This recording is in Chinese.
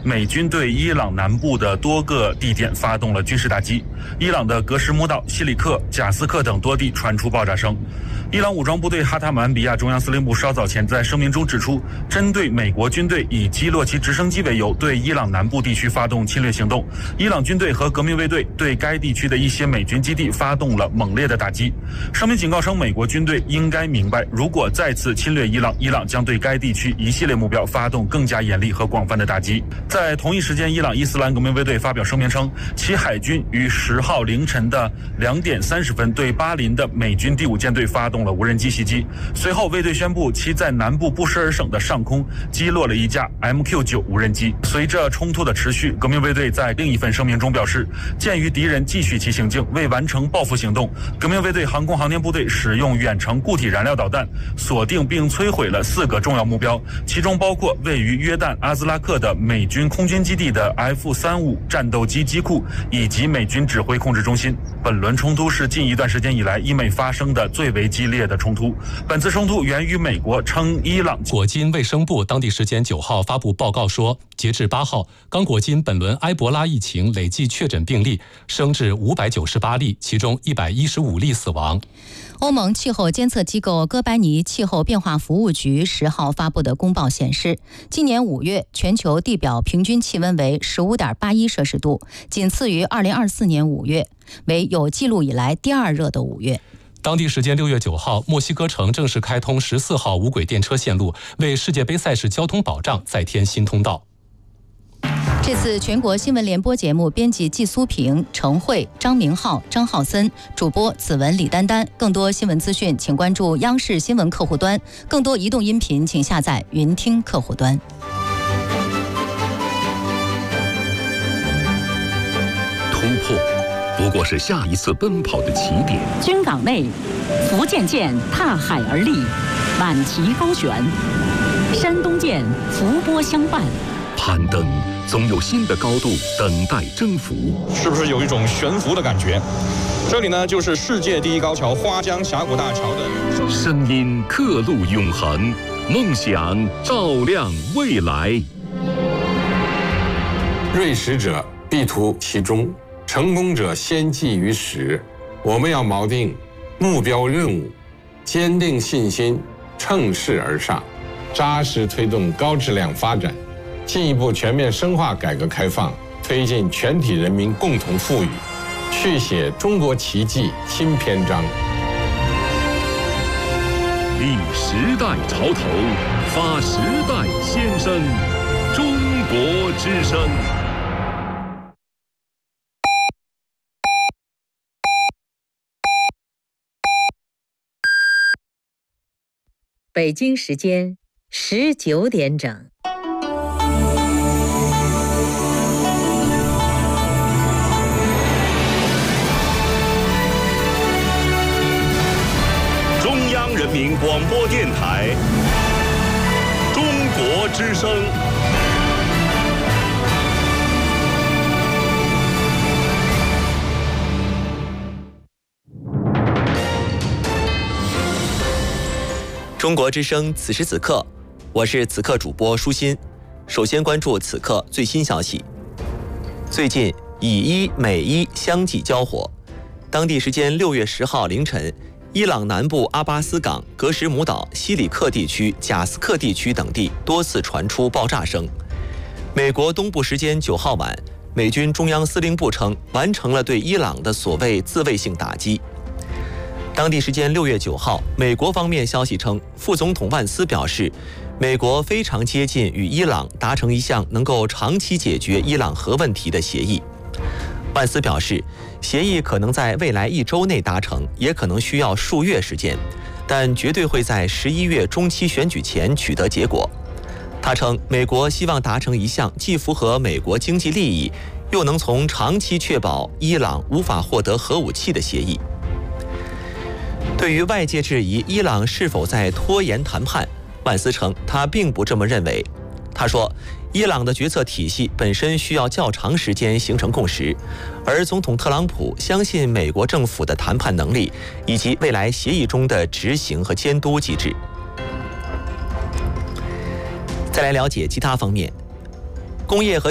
美军对伊朗南部的多个地点发动了军事打击。伊朗的格什姆岛、西里克、贾斯克等多地传出爆炸声。伊朗武装部队哈塔姆安比亚中央司令部稍早前在声明中指出，针对美国军队以击落其直升机为由，对伊朗南部地区发动侵略行动。伊朗军队和革命卫队对该地区的一些美军基地发动了猛烈的打击。声明警告称，美国军队应该明白，如果再次侵略伊朗，伊朗将对该地区一系列目标发动更加严厉和广泛的打击。在同一时间，伊朗伊斯兰革命卫队发表声明称，其海军于10号凌晨的2点30分对巴林的美军第5舰队发动了无人机袭击。随后，卫队宣布其在南部布什尔省的上空击落了一架 MQ-9 无人机。随着冲突的持续，革命卫队在另一份声明中表示，鉴于敌人继续其行径，为完成报复行动，革命卫队航空航天部队使用远程固体燃料导弹锁定并摧毁了4个重要目标，其中包括位于约旦阿兹拉克的美军空军基地的 F-35战斗机机库以及美军指挥控制中心。本轮冲突是近一段时间以来伊美发生的最为激烈的冲突。本次冲突源于美国称伊朗。 果金卫生部当地时间9号发布报告说，截至8号，刚果金本轮埃博拉疫情累计确诊病例升至598例，其中115例死亡。 欧盟气候监测机构哥白尼气候变化服务局10号发布的公报显示，今年5月全球地表平均气温为 15.81 摄氏度，仅次于2024年5月，为有记录以来第2热的5月。 当地时间6月9号，墨西哥城正式开通14号无轨电车线路，为世界杯赛事交通保障再添新通道。 这次全国新闻联播节目编辑季苏平、程慧、张明浩、张浩森，主播子文、李丹丹。更多新闻资讯请关注央视新闻客户端，更多移动音频请下载云听客户端。 突破不过是下一次奔跑的起点。 军港内，福建舰踏海而立，满旗高悬；山东舰伏波相伴。 攀登总有新的高度等待征服， 是不是有一种悬浮的感觉？这里呢，就是世界第一高桥花江峡谷大桥的声音刻录永恒，梦想照亮未来。 锐识者必图其中，成功者先记于始。我们要锚定目标任务，坚定信心，乘势而上，扎实推动高质量发展，进一步全面深化改革开放，推进全体人民共同富裕，续写中国奇迹新篇章。 立时代潮头，发时代先声，中国之声。 北京时间19点整。 中央人民广播电台，中国之声。 中国之声此时此刻，我是此刻主播舒心。首先关注此刻最新消息。最近以伊美伊相继交火，当地时间6月10号凌晨，伊朗南部阿巴斯港、格什姆岛、西里克地区、贾斯克地区等地多次传出爆炸声。美国东部时间9号晚，美军中央司令部称完成了对伊朗的所谓自卫性打击。当地时间6月9号，美国方面消息称，副总统万斯表示，美国非常接近与伊朗达成一项能够长期解决伊朗核问题的协议。万斯表示，协议可能在未来1周内达成，也可能需要数月时间，但绝对会在11月中期选举前取得结果。他称，美国希望达成一项既符合美国经济利益，又能从长期确保伊朗无法获得核武器的协议。对于外界质疑伊朗是否在拖延谈判，万斯称他并不这么认为。他说，伊朗的决策体系本身需要较长时间形成共识，而总统特朗普相信美国政府的谈判能力以及未来协议中的执行和监督机制。再来了解其他方面，工业和